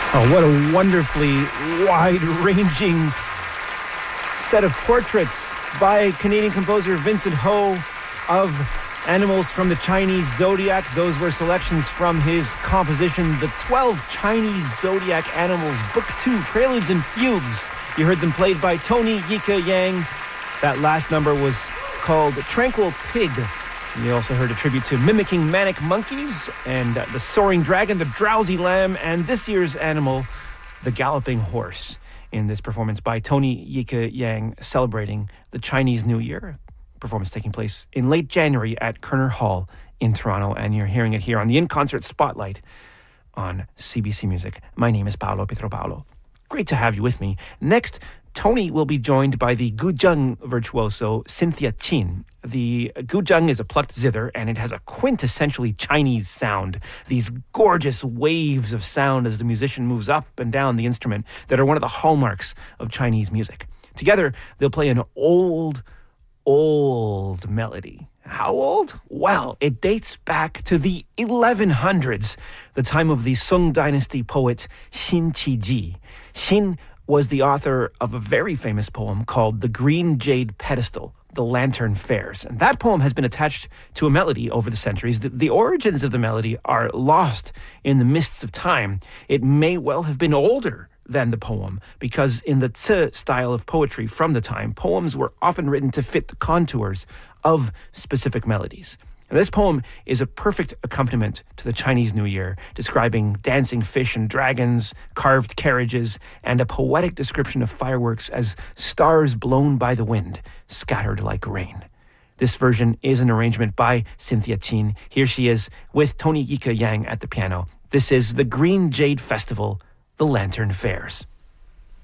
Oh, what a wonderfully wide-ranging set of portraits by Canadian composer Vincent Ho of animals from the Chinese zodiac. Those were selections from his composition, The 12 Chinese Zodiac Animals, Book 2, Preludes and Fugues. You heard them played by Tony Yika Yang. That last number was called Tranquil Pig. And you also heard a tribute to Mimicking Manic Monkeys and The Soaring Dragon, The Drowsy Lamb, and this year's animal, The Galloping Horse, in this performance by Tony Yika Yang celebrating the Chinese New Year. Performance taking place in late January at Kerner Hall in Toronto, and you're hearing it here on the In-Concert Spotlight on CBC Music. My name is Paolo Pietropaulo. Great to have you with me. Next, Tony will be joined by the guzheng virtuoso Cynthia Chin. The guzheng is a plucked zither, and it has a quintessentially Chinese sound. These gorgeous waves of sound as the musician moves up and down the instrument that are one of the hallmarks of Chinese music. Together, they'll play an old melody. How old? Well, it dates back to the 1100s, the time of the Song Dynasty poet Xin Qiji. Xin was the author of a very famous poem called The Green Jade Pedestal, The Lantern Fares. And that poem has been attached to a melody over the centuries. The origins of the melody are lost in the mists of time. It may well have been older than the poem, because in the Zi style of poetry from the time, poems were often written to fit the contours of specific melodies. And this poem is a perfect accompaniment to the Chinese New Year, describing dancing fish and dragons, carved carriages, and a poetic description of fireworks as stars blown by the wind, scattered like rain. This version is an arrangement by Cynthia Chin. Here she is with Tony Yika Yang at the piano. This is the Green Jade Festival, The Lantern Fares.